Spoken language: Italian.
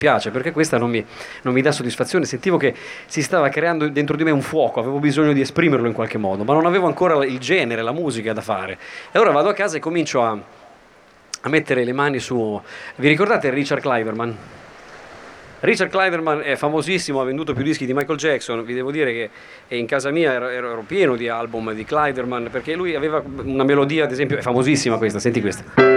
piace, perché questa non mi dà soddisfazione. Sentivo che si stava creando dentro di me un fuoco, avevo bisogno di esprimerlo in qualche modo, ma non avevo ancora il genere, la musica da fare. E allora vado a casa e comincio a mettere le mani su... Vi ricordate Richard Clyderman? Richard Clyderman è famosissimo, ha venduto più dischi di Michael Jackson. Vi devo dire che in casa mia ero pieno di album di Clyderman, perché lui aveva una melodia, ad esempio, è famosissima questa, senti questa.